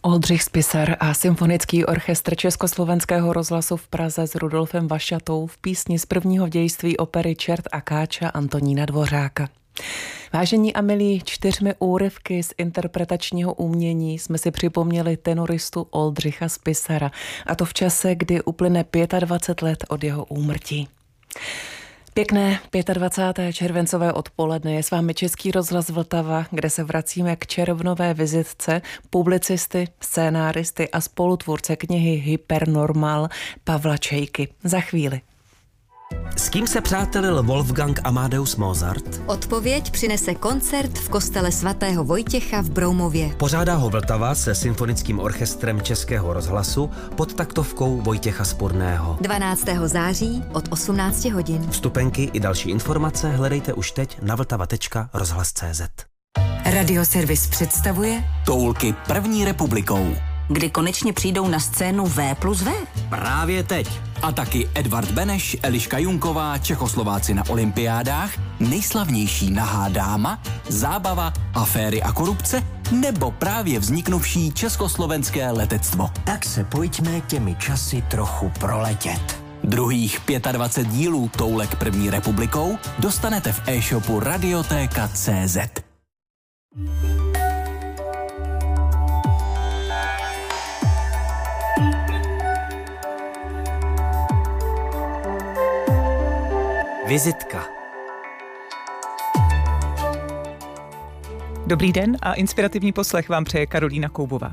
Oldřich Spisar a Symfonický orchestr Československého rozhlasu v Praze s Rudolfem Vašatou v písni z prvního dějství opery Čert a Káča Antonína Dvořáka. Vážení a milí, 4 úryvky z interpretačního umění jsme si připomněli tenoristu Oldřicha Spisara, a to v čase, kdy uplyne 25 let od jeho úmrtí. Pěkné 25. červencové odpoledne je s vámi Český rozhlas Vltava, kde se vracíme k červnové vizitce publicisty, scénáristy a spolutvůrce knihy Hypernormal Pavla Čejky. Za chvíli. S kým se přátelil Wolfgang Amadeus Mozart? Odpověď přinese koncert v kostele svatého Vojtěcha v Broumově. Pořádá ho Vltava se Symfonickým orchestrem Českého rozhlasu pod taktovkou Vojtěcha Spurného. 12. září od 18 hodin. Vstupenky i další informace hledejte už teď na vltava.rozhlas.cz. Radioservis představuje Toulky první republikou. Kdy konečně přijdou na scénu V+V? Právě teď. A taky Edvard Beneš, Eliška Junková, Čechoslováci na olympiádách, nejslavnější nahá dáma, zábava, aféry a korupce, nebo právě vzniknuvší československé letectvo. Tak se pojďme těmi časy trochu proletět. Druhých 25 dílů Toulek první republikou dostanete v e-shopu Radioteka.cz. Vizitka. Dobrý den a inspirativní poslech vám přeje Karolína Koubová.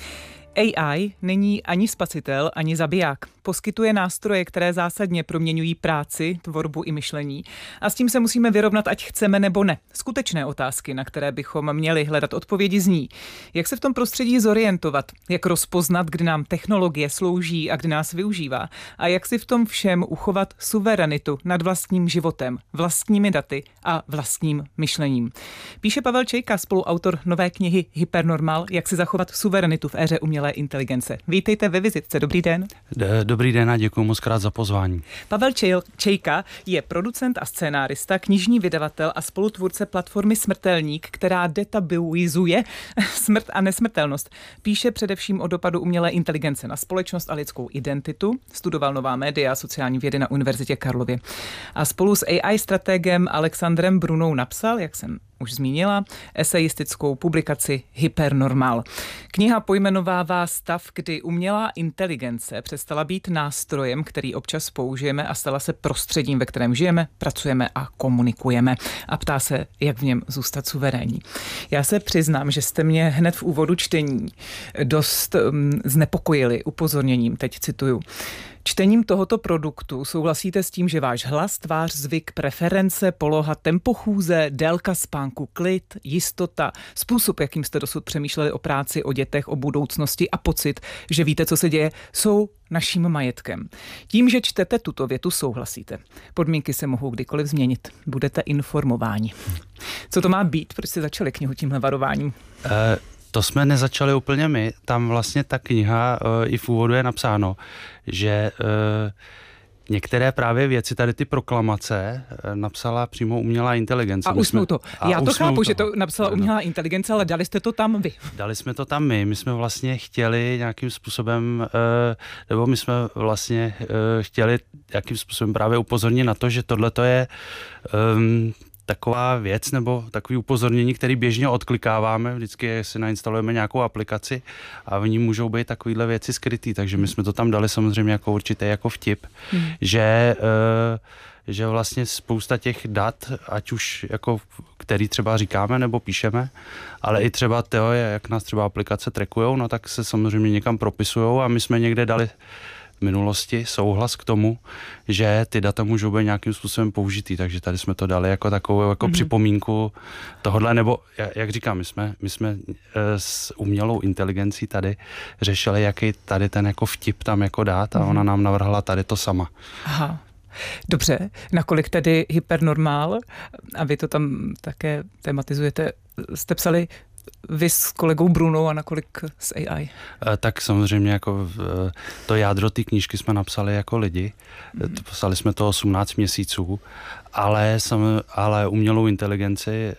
AI není ani spasitel, ani zabiják. Poskytuje nástroje, které zásadně proměňují práci, tvorbu i myšlení. A s tím se musíme vyrovnat, ať chceme nebo ne. Skutečné otázky, na které bychom měli hledat odpovědi, zní: jak se v tom prostředí zorientovat, jak rozpoznat, kdy nám technologie slouží a kdy nás využívá, a jak si v tom všem uchovat suverenitu nad vlastním životem, vlastními daty a vlastním myšlením. Píše Pavel Čejka, spoluautor nové knihy Hypernormal, jak si zachovat suverenitu v éře umělé inteligence. Vítejte ve vizitce, dobrý den. Dobrý den a děkuji moc krát za pozvání. Pavel Čejka je producent a scénárista, knižní vydavatel a spolutvůrce platformy Smrtelník, která detabuizuje smrt a nesmrtelnost. Píše především o dopadu umělé inteligence na společnost a lidskou identitu. Studoval nová média a sociální vědy na Univerzitě Karlově. A spolu s AI strategem Alexandrem Brunou napsal, jak jsem už zmínila, esejistickou publikaci Hypernormal. Kniha pojmenovává stav, kdy umělá inteligence přestala být nástrojem, který občas použijeme, a stala se prostředím, ve kterém žijeme, pracujeme a komunikujeme. A ptá se, jak v něm zůstat suverénní. Já se přiznám, že jste mě hned v úvodu čtení dost znepokojili upozorněním, teď cituju. Čtením tohoto produktu souhlasíte s tím, že váš hlas, tvář, zvyk, preference, poloha, tempo chůze, délka spánku, klid, jistota, způsob, jakým jste dosud přemýšleli o práci, o dětech, o budoucnosti a pocit, že víte, co se děje, jsou naším majetkem. Tím, že čtete tuto větu, souhlasíte. Podmínky se mohou kdykoliv změnit. Budete informováni. Co to má být? Proč jste začali knihu tímhle varováním? To jsme nezačali úplně my. Tam vlastně ta kniha i v úvodu je napsáno, že některé právě věci, tady ty proklamace, napsala přímo umělá inteligence. A usnou to. Já to chápu, že to napsala umělá inteligence, ale dali jste to tam vy. Dali jsme to tam my. My jsme vlastně chtěli nějakým způsobem, nebo my jsme vlastně chtěli nějakým způsobem právě upozornit na to, že tohleto je taková věc nebo takový upozornění, který běžně odklikáváme, vždycky si nainstalujeme nějakou aplikaci a v ní můžou být takovýhle věci skrytý, takže my jsme to tam dali samozřejmě jako určitý jako vtip, že vlastně spousta těch dat, ať už jako který třeba říkáme nebo píšeme, ale i třeba to, jak nás třeba aplikace trackujou, no tak se samozřejmě někam propisujou a my jsme někde dali v minulosti souhlas k tomu, že ty data můžou být nějakým způsobem použitý, takže tady jsme to dali jako takovou jako připomínku tohodle, nebo jak říkám, my jsme s umělou inteligencí tady řešili, jaký tady ten jako vtip tam jako dát a ona nám navrhla tady to sama. Aha. Dobře, nakolik tedy Hypernormal, a vy to tam také tematizujete, jste psali vy s kolegou Brunou a nakolik s AI? Tak samozřejmě jako to jádro té knížky jsme napsali jako lidi. Psali jsme to 18 měsíců, ale umělou inteligenci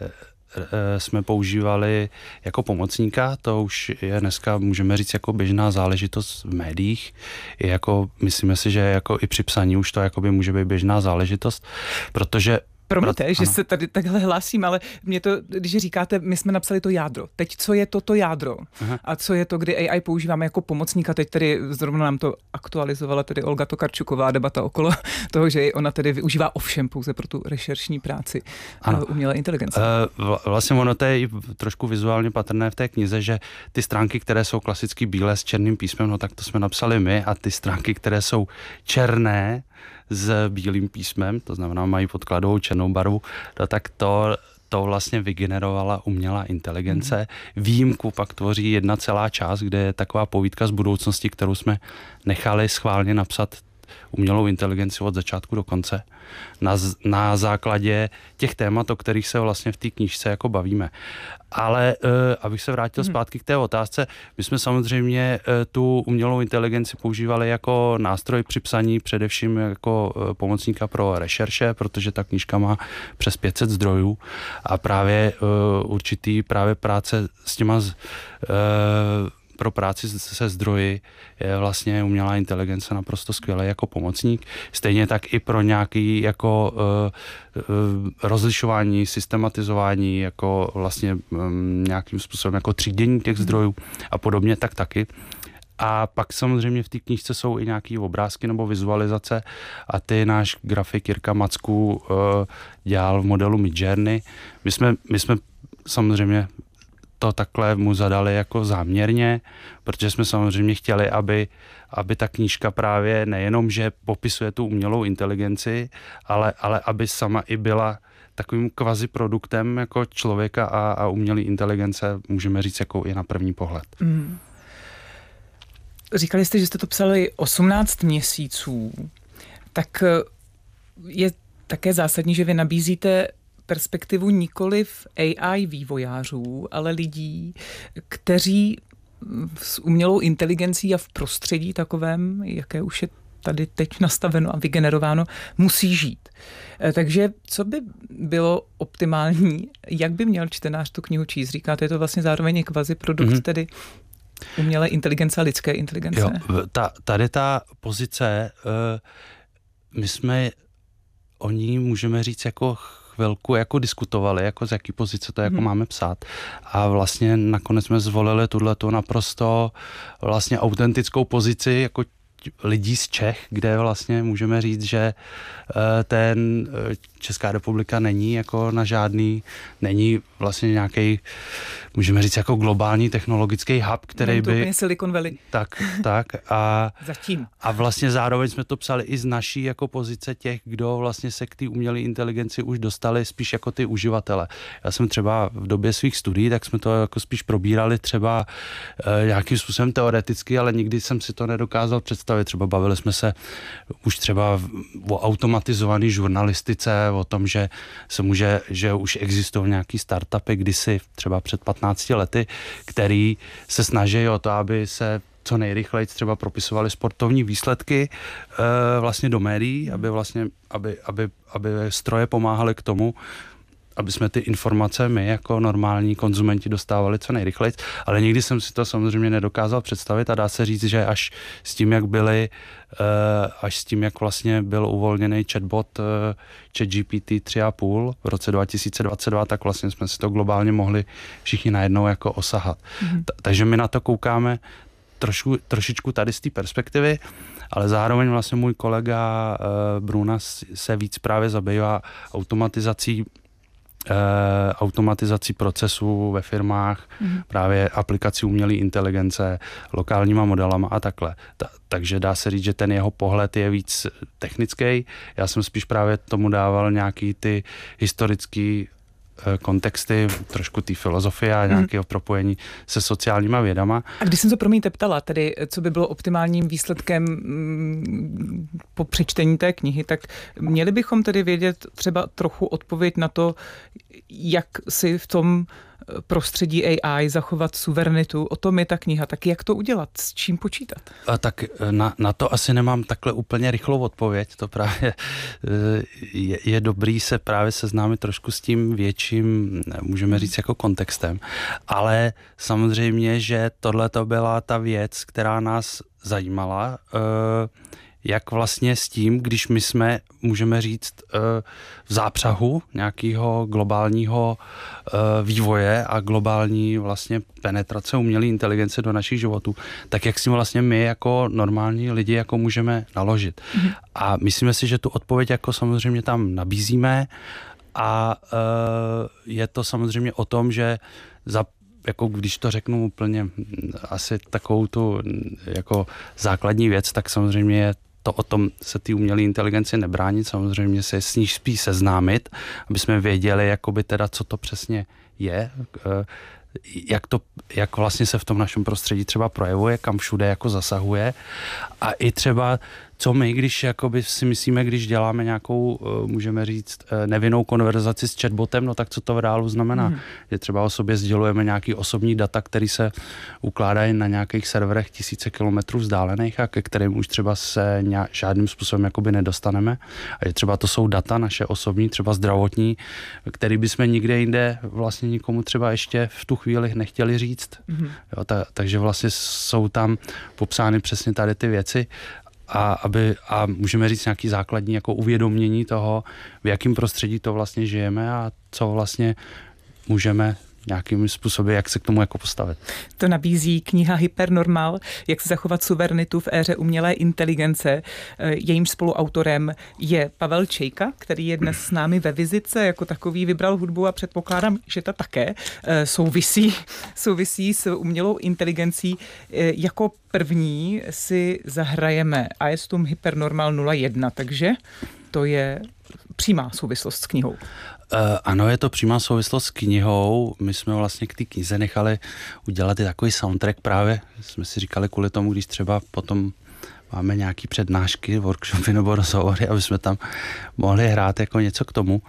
jsme používali jako pomocníka, to už je dneska, můžeme říct, jako běžná záležitost v médiích. Jako, myslíme si, že jako i při psaní už to jakoby může být běžná záležitost, protože Promiňte, že se tady takhle hlásím, ale mě to, když říkáte, my jsme napsali to jádro. Teď co je to jádro? Aha. A co je to, kdy AI používáme jako pomocníka? Teď tedy zrovna nám to aktualizovala tedy Olga Tokarčuková, debata okolo toho, že ona tedy využívá ovšem pouze pro tu rešeršní práci umělé inteligence. Vlastně ono to je trošku vizuálně patrné v té knize, že ty stránky, které jsou klasicky bílé s černým písmem, no tak to jsme napsali my, a ty stránky, které jsou černé s bílým písmem, to znamená mají podkladovou černou barvu, tak to vlastně vygenerovala umělá inteligence. Výjimku pak tvoří jedna celá část, kde je taková povídka z budoucnosti, kterou jsme nechali schválně napsat umělou inteligenci od začátku do konce. Na základě těch témat, o kterých se vlastně v té knížce jako bavíme. Ale abych se vrátil zpátky k té otázce, my jsme samozřejmě tu umělou inteligenci používali jako nástroj při psaní, především jako pomocníka pro rešerše, protože ta knížka má přes 500 zdrojů a právě určitý právě práce s těma pro práci se zdroji je vlastně umělá inteligence naprosto skvělý jako pomocník. Stejně tak i pro nějaký jako rozlišování, systematizování, jako vlastně nějakým způsobem jako třídění těch zdrojů a podobně, tak taky. A pak samozřejmě v té knížce jsou i nějaké obrázky nebo vizualizace a ty náš grafik Jirka Macků dělal v modelu Midjourney. My jsme samozřejmě to takhle mu zadali jako záměrně, protože jsme samozřejmě chtěli, aby ta knížka právě nejenom, že popisuje tu umělou inteligenci, ale aby sama i byla takovým kvazi produktem jako člověka a umělé inteligence, můžeme říct, jako i na první pohled. Říkali jste, že jste to psali 18 měsíců, tak je také zásadní, že vy nabízíte perspektivu nikoliv AI vývojářů, ale lidí, kteří s umělou inteligencí a v prostředí takovém, jaké už je tady teď nastaveno a vygenerováno, musí žít. Takže co by bylo optimální, jak by měl čtenář tu knihu číst? Říkáte, je to vlastně zároveň i kvazi produkt, tedy umělé inteligence a lidské inteligence. Jo, tady ta pozice, my jsme o ní můžeme říct jako chvilku jako diskutovali, jako z jaký pozice to jako máme psát. A vlastně nakonec jsme zvolili tuhletu naprosto vlastně autentickou pozici jako lidí z Čech, kde vlastně můžeme říct, že Česká republika není jako na žádný, není vlastně nějaký, můžeme říct, jako globální technologický hub, který by... Úplně Silicon Valley. Tak. A zatím. A vlastně zároveň jsme to psali i z naší jako pozice těch, kdo vlastně se k té umělé inteligenci už dostali spíš jako ty uživatele. Já jsem třeba v době svých studií, tak jsme to jako spíš probírali třeba nějakým způsobem teoreticky, ale nikdy jsem si to nedokázal představit. Třeba bavili jsme se už třeba o automatizované žurnalistice, o tom, že už existují nějaký startupy kdysi třeba před 15 lety, který se snaží o to, aby se co nejrychleji třeba propisovaly sportovní výsledky vlastně do médií, aby stroje pomáhaly k tomu, aby jsme ty informace my jako normální konzumenti dostávali co nejrychleji, ale nikdy jsem si to samozřejmě nedokázal představit a dá se říct, že až s tím, jak vlastně byl uvolněný chatbot ChatGPT 3,5 v roce 2022, tak vlastně jsme si to globálně mohli všichni najednou jako osahat. Takže my na to koukáme trošičku tady z té perspektivy, ale zároveň vlastně můj kolega Bruna se víc právě zabývá automatizací procesů ve firmách, právě aplikací umělé inteligence, lokálníma modelama a takhle. Takže dá se říct, že ten jeho pohled je víc technický. Já jsem spíš právě tomu dával nějaký ty historický kontexty, trošku té filozofie a nějakého propojení se sociálníma vědama. A když jsem to promiňte ptala, tedy co by bylo optimálním výsledkem po přečtení té knihy, tak měli bychom tedy vědět třeba trochu odpověď na to, jak si v tom prostředí AI, zachovat suverenitu. O tom je ta kniha. Tak jak to udělat? S čím počítat? Tak na to asi nemám takhle úplně rychlou odpověď. To právě je dobrý se právě seznámit trošku s tím větším, můžeme říct, jako kontextem. Ale samozřejmě, že tohle to byla ta věc, která nás zajímala, jak vlastně s tím, když my jsme, můžeme říct, v zápřahu nějakého globálního vývoje a globální vlastně penetrace umělé inteligence do našich životů, tak jak s tím vlastně my jako normální lidi jako můžeme naložit. A myslíme si, že tu odpověď jako samozřejmě tam nabízíme a je to samozřejmě o tom, že jako když to řeknu úplně asi takovou tu jako základní věc, tak samozřejmě je to o tom se ty umělé inteligenci nebránit, samozřejmě se s ní spíš seznámit, aby jsme věděli, jakoby teda, co to přesně je, jak vlastně se v tom našem prostředí třeba projevuje, kam všude jako zasahuje a i třeba co my, když jakoby si myslíme, když děláme nějakou, můžeme říct, nevinnou konverzaci s chatbotem, no tak co to v reálu znamená? Že třeba o sobě sdělujeme nějaký osobní data, které se ukládají na nějakých serverech tisíce kilometrů vzdálených a ke kterým už třeba se žádným způsobem jakoby nedostaneme. A že třeba to jsou data naše osobní, třeba zdravotní, které bychom nikde jinde vlastně nikomu třeba ještě v tu chvíli nechtěli říct. Jo, takže vlastně jsou tam popsány přesně tady ty věci. A můžeme říct nějaký základní jako uvědomění toho, v jakém prostředí to vlastně žijeme a co vlastně můžeme nějakým způsobem, jak se k tomu jako postavit. To nabízí kniha Hypernormal, jak se zachovat suverenitu v éře umělé inteligence. Jejím spoluautorem je Pavel Čejka, který je dnes s námi ve vizitce, jako takový vybral hudbu a předpokládám, že ta také souvisí s umělou inteligencí. Jako první si zahrajeme Aestum Hypernormal 01, takže to je přímá souvislost s knihou. Ano, je to přímá souvislost s knihou. My jsme vlastně k té knize nechali udělat i takový soundtrack právě. Jsme si říkali kvůli tomu, když třeba potom máme nějaký přednášky, workshopy nebo rozhovory, aby jsme tam mohli hrát jako něco k tomu.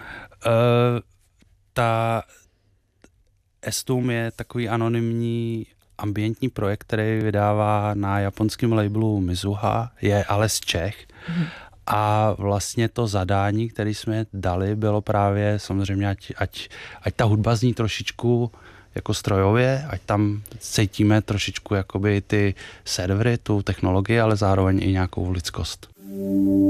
Ta Aestum je takový anonymní ambientní projekt, který vydává na japonském labelu Mizuha, je ale z Čech. A vlastně to zadání, které jsme dali, bylo právě samozřejmě, ať ta hudba zní trošičku jako strojově, ať tam cítíme trošičku jakoby ty servery, tu technologii, ale zároveň i nějakou lidskost.